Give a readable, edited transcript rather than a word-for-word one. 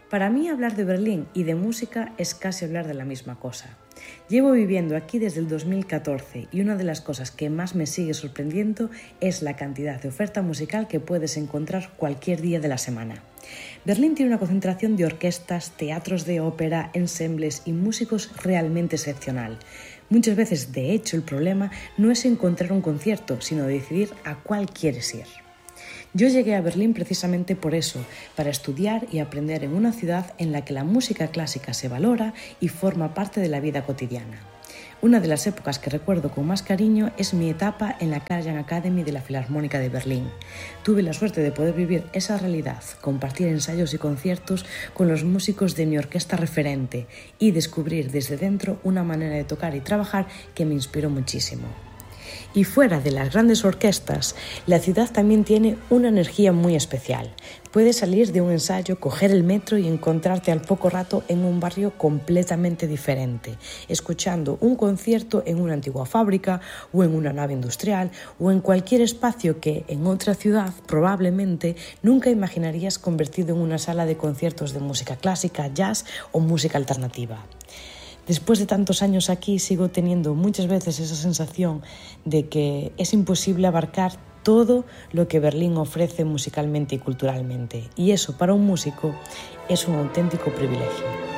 Para mí hablar de Berlín y de música es casi hablar de la misma cosa. Llevo viviendo aquí desde el 2014 y una de las cosas que más me sigue sorprendiendo es la cantidad de oferta musical que puedes encontrar cualquier día de la semana. Berlín tiene una concentración de orquestas, teatros de ópera, ensembles y músicos realmente excepcional. Muchas veces, de hecho, el problema no es encontrar un concierto, sino decidir a cuál quieres ir. Yo llegué a Berlín precisamente por eso, para estudiar y aprender en una ciudad en la que la música clásica se valora y forma parte de la vida cotidiana. Una de las épocas que recuerdo con más cariño es mi etapa en la Karajan Academy de la Filarmónica de Berlín. Tuve la suerte de poder vivir esa realidad, compartir ensayos y conciertos con los músicos de mi orquesta referente y descubrir desde dentro una manera de tocar y trabajar que me inspiró muchísimo. Y fuera de las grandes orquestas, la ciudad también tiene una energía muy especial. Puedes salir de un ensayo, coger el metro y encontrarte al poco rato en un barrio completamente diferente, escuchando un concierto en una antigua fábrica o en una nave industrial o en cualquier espacio que en otra ciudad probablemente nunca imaginarías convertido en una sala de conciertos de música clásica, jazz o música alternativa. Después de tantos años aquí sigo teniendo muchas veces esa sensación de que es imposible abarcar todo lo que Berlín ofrece musicalmente y culturalmente. Y eso para un músico es un auténtico privilegio.